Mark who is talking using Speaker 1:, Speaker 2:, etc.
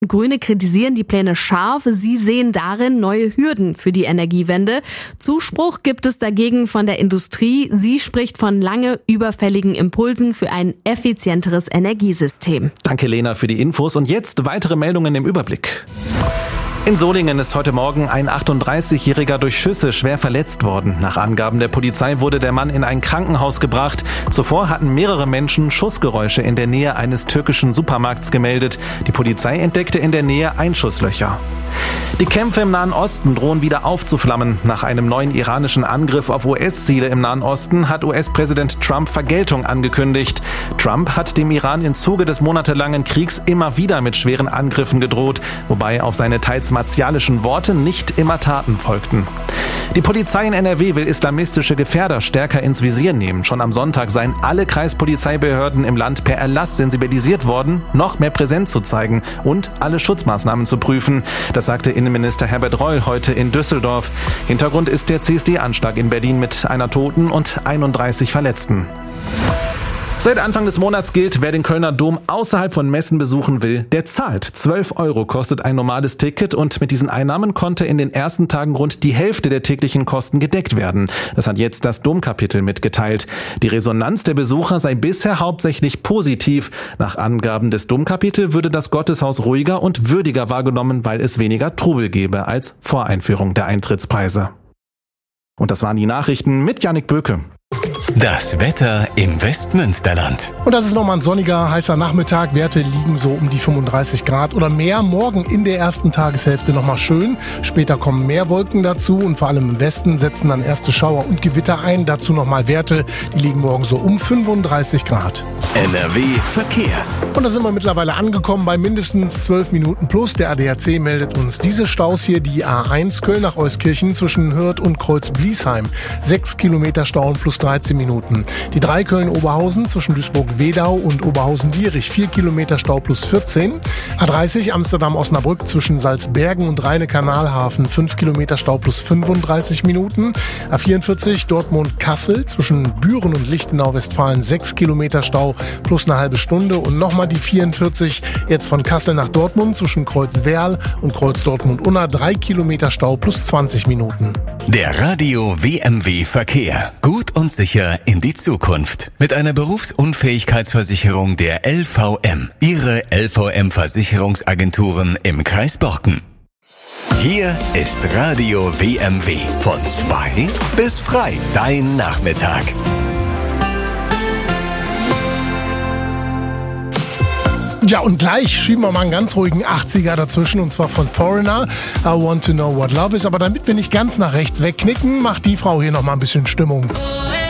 Speaker 1: Grüne kritisieren die Pläne scharf. Sie sehen darin neue Hürden für die Energiewende. Zuspruch gibt es dagegen von der Industrie. Sie spricht von lange überfälligen Impulsen für ein effizienteres Energiesystem.
Speaker 2: Danke, Lena, für die Infos. Und jetzt weitere Meldungen im Überblick. In Solingen ist heute Morgen ein 38-Jähriger durch Schüsse schwer verletzt worden. Nach Angaben der Polizei wurde der Mann in ein Krankenhaus gebracht. Zuvor hatten mehrere Menschen Schussgeräusche in der Nähe eines türkischen Supermarkts gemeldet. Die Polizei entdeckte in der Nähe Einschusslöcher. Die Kämpfe im Nahen Osten drohen wieder aufzuflammen. Nach einem neuen iranischen Angriff auf US-Ziele im Nahen Osten hat US-Präsident Trump Vergeltung angekündigt. Trump hat dem Iran im Zuge des monatelangen Kriegs immer wieder mit schweren Angriffen gedroht, wobei auf seine teils martialischen Worte nicht immer Taten folgten. Die Polizei in NRW will islamistische Gefährder stärker ins Visier nehmen. Schon am Sonntag seien alle Kreispolizeibehörden im Land per Erlass sensibilisiert worden, noch mehr Präsenz zu zeigen und alle Schutzmaßnahmen zu prüfen. Das sagte Innenminister Herbert Reul heute in Düsseldorf. Hintergrund ist der CSD-Anschlag in Berlin mit einer Toten und 31 Verletzten. Seit Anfang des Monats gilt, wer den Kölner Dom außerhalb von Messen besuchen will, der zahlt. 12 € kostet ein normales Ticket und mit diesen Einnahmen konnte in den ersten Tagen rund die Hälfte der täglichen Kosten gedeckt werden. Das hat jetzt das Domkapitel mitgeteilt. Die Resonanz der Besucher sei bisher hauptsächlich positiv. Nach Angaben des Domkapitels würde das Gotteshaus ruhiger und würdiger wahrgenommen, weil es weniger Trubel gäbe als vor Einführung der Eintrittspreise. Und das waren die Nachrichten mit Jannik Böke.
Speaker 3: Das Wetter im Westmünsterland.
Speaker 4: Und das ist nochmal ein sonniger, heißer Nachmittag. Werte liegen so um die 35 Grad oder mehr. Morgen in der ersten Tageshälfte nochmal schön. Später kommen mehr Wolken dazu und vor allem im Westen setzen dann erste Schauer und Gewitter ein. Dazu nochmal Werte, die liegen morgen so um 35 Grad.
Speaker 3: NRW Verkehr.
Speaker 4: Und da sind wir mittlerweile angekommen bei mindestens 12 Minuten plus. Der ADAC meldet uns diese Staus hier, die A1 Köln nach Euskirchen zwischen Hürth und Kreuz-Bliesheim. 6 Kilometer Stau plus 13 Minuten. Die 3 Köln-Oberhausen zwischen Duisburg-Wedau und Oberhausen-Dierich 4 Kilometer Stau plus 14. A30 Amsterdam-Osnabrück zwischen Salzbergen und Rheine-Kanalhafen 5 Kilometer Stau plus 35 Minuten. A44 Dortmund-Kassel zwischen Büren und Lichtenau-Westfalen 6 Kilometer Stau plus eine halbe Stunde. Und nochmal die 44 jetzt von Kassel nach Dortmund zwischen Kreuz-Werl und Kreuz-Dortmund-Unna 3 Kilometer Stau plus 20 Minuten.
Speaker 3: Der Radio WMW Verkehr. Gut und sicher in die Zukunft. Mit einer Berufsunfähigkeitsversicherung der LVM. Ihre LVM-Versicherungsagenturen im Kreis Borken. Hier ist Radio WMW. Von 2 bis frei. Dein Nachmittag.
Speaker 4: Ja, und gleich schieben wir mal einen ganz ruhigen 80er dazwischen, und zwar von Foreigner. I want to know what love is. Aber damit wir nicht ganz nach rechts wegknicken, macht die Frau hier noch mal ein bisschen Stimmung.